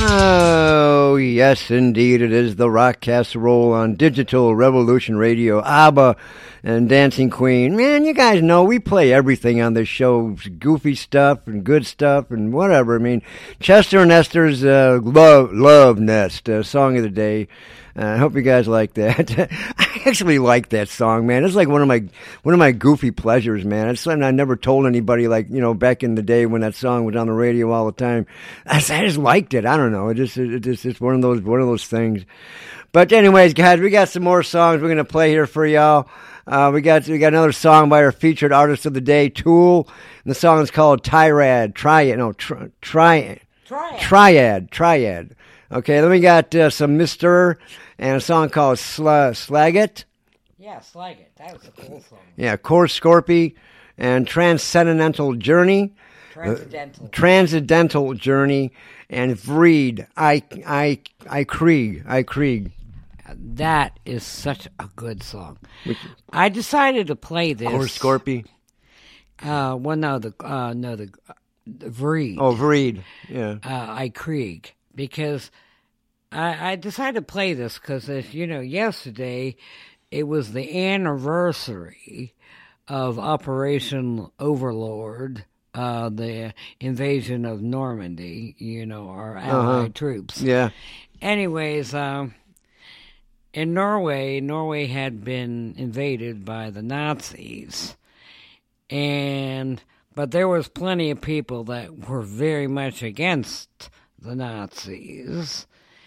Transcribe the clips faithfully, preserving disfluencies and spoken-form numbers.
Oh, yes, indeed. It is the Rock Casserole on Digital Revolution Radio. ABBA and Dancing Queen. Man, you guys know we play everything on this show. Goofy stuff and good stuff and whatever. I mean, Chester and Esther's uh, Love Love Nest, uh, song of the day. Uh, I hope you guys like that. I actually like that song, man. It's like one of my one of my goofy pleasures, man. It's something I never told anybody. Like, you know, back in the day when that song was on the radio all the time, I just, I just liked it. I don't know. It just it just it's one of those one of those things. But anyways, guys, we got some more songs we're gonna play here for y'all. Uh, we got we got another song by our featured artist of the day, Tool, and the song is called Triad. Triad, no, tri, tri, Triad. Triad. Triad. Okay, then we got uh, some Mister and a song called Sla- Slaget. Yeah, Slaget. That was a cool song. Yeah, Core Scorpy and Transcendental Journey. Transcendental. Uh, Transcendental Journey and Vreed. I I I Krieg. I Krieg. That is such a good song. Which, I decided to play this. Core Scorpy. Uh, well, no, the uh, no the, uh, the Vreed. Oh, Vreed. Yeah. Uh, I Krieg. Because I, I decided to play this because, as you know, yesterday it was the anniversary of Operation Overlord, uh, the invasion of Normandy, you know, our allied uh-huh. troops. Yeah. Anyways, um, in Norway, Norway had been invaded by the Nazis, and but there was plenty of people that were very much against the Nazis,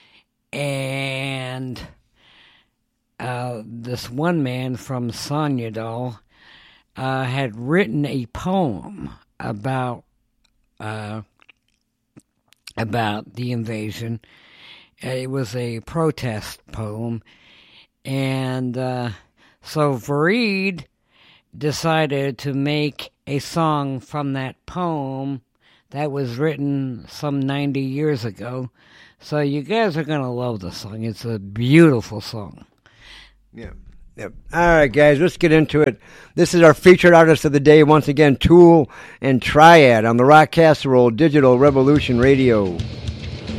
and uh, this one man from Sogndal uh, had written a poem about uh, about the invasion. It was a protest poem, and uh, so Fareed decided to make a song from that poem that was written some ninety years ago. So you guys are going to love the song. It's a beautiful song. Yeah. Yep. All right, guys, let's get into it. This is our featured artist of the day, once again, Tool and Triad on the Rock Casserole Digital Revolution Radio.